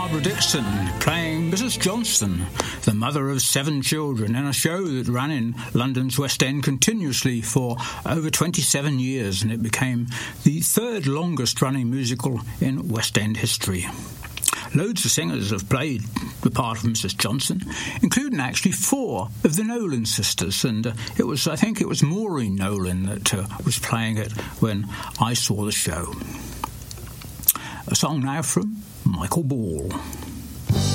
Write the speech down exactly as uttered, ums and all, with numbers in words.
Barbara Dixon playing Missus Johnson, the mother of seven children, in a show that ran in London's West End continuously for over twenty-seven years, and it became the third longest running musical in West End history. Loads of singers have played the part of Missus Johnson, including actually four of the Nolan sisters, and uh, it was, I think it was Maureen Nolan that uh, was playing it when I saw the show. A song now from Michael Ball.